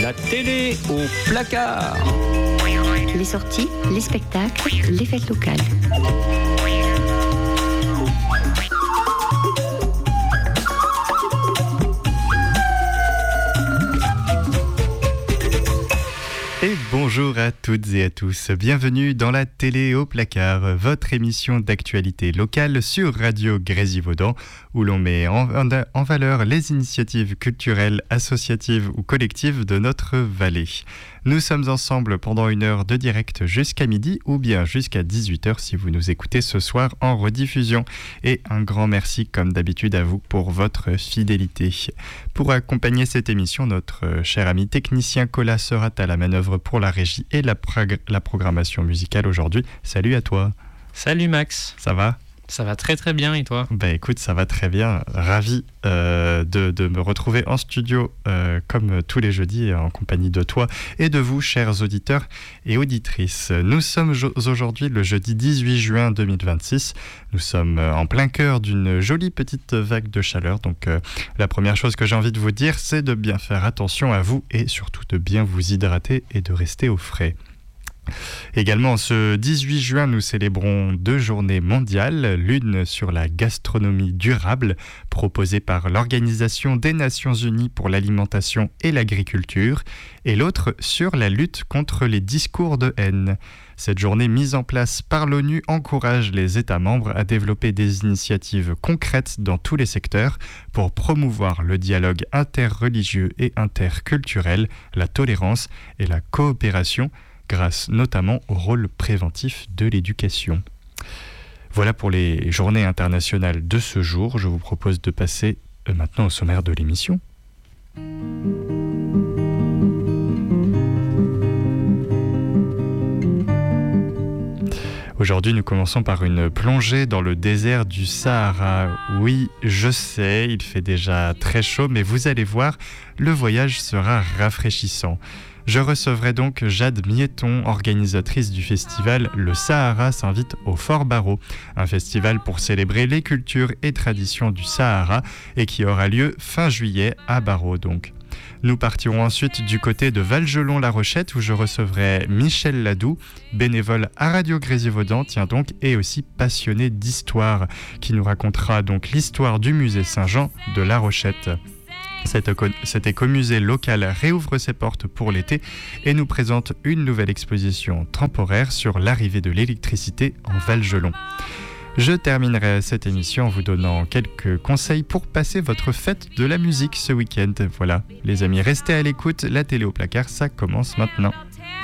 La télé au placard. Les sorties, les spectacles, les fêtes locales. Et bonjour à toutes et à tous, bienvenue dans la télé au placard, votre émission d'actualité locale sur Radio Grésivaudan, où l'on met en valeur les initiatives culturelles, associatives ou collectives de notre vallée. Nous sommes ensemble pendant une heure de direct jusqu'à midi ou bien jusqu'à 18h si vous nous écoutez ce soir en rediffusion. Et un grand merci comme d'habitude à vous pour votre fidélité. Pour accompagner cette émission, notre cher ami technicien Colas sera à la manœuvre pour la régie et la programmation musicale aujourd'hui. Salut à toi. Salut Max. Ça va ? Ça va très très bien et toi ? Bah écoute, ça va très bien. Ravi de me retrouver en studio comme tous les jeudis en compagnie de toi et de vous, chers auditeurs et auditrices. Nous sommes aujourd'hui le jeudi 18 juin 2026. Nous sommes en plein cœur d'une jolie petite vague de chaleur. Donc la première chose que j'ai envie de vous dire, c'est de bien faire attention à vous et surtout de bien vous hydrater et de rester au frais. Également, ce 18 juin, nous célébrons 2 journées mondiales, l'une sur la gastronomie durable, proposée par l'Organisation des Nations Unies pour l'alimentation et l'agriculture, et l'autre sur la lutte contre les discours de haine. Cette journée mise en place par l'ONU encourage les États membres à développer des initiatives concrètes dans tous les secteurs pour promouvoir le dialogue interreligieux et interculturel, la tolérance et la coopération, grâce notamment au rôle préventif de l'éducation. Voilà pour les journées internationales de ce jour. Je vous propose de passer maintenant au sommaire de l'émission. Aujourd'hui, nous commençons par une plongée dans le désert du Sahara. Oui, je sais, il fait déjà très chaud, mais vous allez voir, le voyage sera rafraîchissant. Je recevrai donc Jade Miéton, organisatrice du festival Le Sahara s'invite au Fort Barreau, un festival pour célébrer les cultures et traditions du Sahara et qui aura lieu fin juillet à Barreau donc. Nous partirons ensuite du côté de Valgelon-La Rochette où je recevrai Michel Ladoux, bénévole à Radio Grésivaudan, tiens donc, et aussi passionné d'histoire, qui nous racontera donc l'histoire du musée Saint-Jean de La Rochette. Cet écomusée local réouvre ses portes pour l'été et nous présente une nouvelle exposition temporaire sur l'arrivée de l'électricité en Valgelon. Je terminerai cette émission en vous donnant quelques conseils pour passer votre fête de la musique ce week-end. Voilà, les amis, restez à l'écoute, la télé au placard, ça commence maintenant.